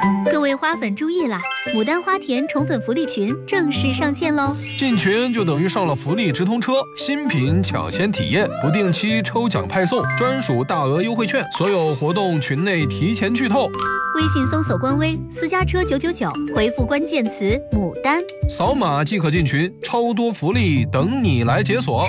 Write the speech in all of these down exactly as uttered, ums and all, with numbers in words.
各位花粉注意啦！牡丹花田宠粉福利群正式上线喽！ 进群就等于上了福利直通车，新品抢先体验，不定期抽奖派送，专属大额优惠券，所有活动群内提前剧透。 微信搜索官微私家车九九九，回复关键词牡丹， 扫码即可进群，超多福利等你来解锁。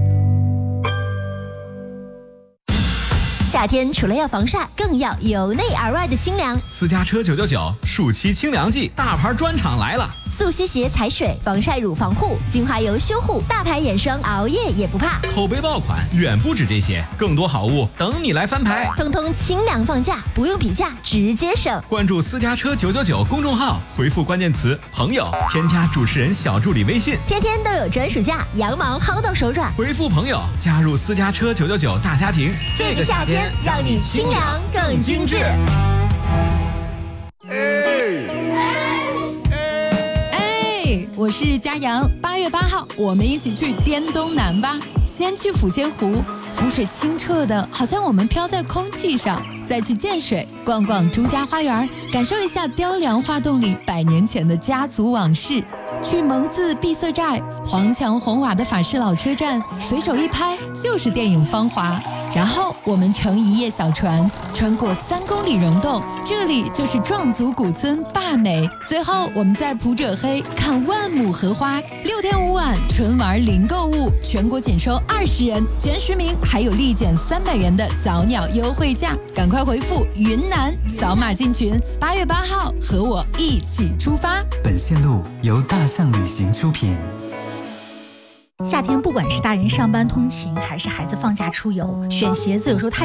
夏天除了要防晒，更要由内而外的清凉。 私家车九九九暑期清凉季大牌专场来了， 速吸鞋踩水，防晒乳防护，精华油修护，大牌眼霜熬夜也不怕。 口碑爆款远不止这些，更多好物等你来翻牌， 通通清凉放价，不用比价直接省。 关注私家车九九九公众号，回复关键词朋友，添加主持人小助理微信， 天天都有专属价，羊毛薅到手软。 回复朋友加入私家车九九九大家庭， 这个夏天让你清凉更精致。 哎，我是佳阳，八月八号我们一起去滇东南吧。先去抚仙湖，湖水清澈的，好像我们飘在空气上。再去建水，逛逛朱家花园，感受一下雕梁画栋里百年前的家族往事。去蒙自闭塞寨，黄墙红瓦的法式老车站，随手一拍就是电影《芳华》。然后我们乘一叶小船，穿过三公里溶洞，这里就是壮族古村坝美。最后我们在普者黑看万亩荷花。六天五晚，纯玩零购物，全国仅收二十人，前十名还有立减三百元的早鸟优惠价。赶快回复云南，扫码进群。八月八号，和我一起出发。 本线路由大象旅行出品。 夏天不管是大人上班通勤，还是孩子放假出游，选鞋子有时候太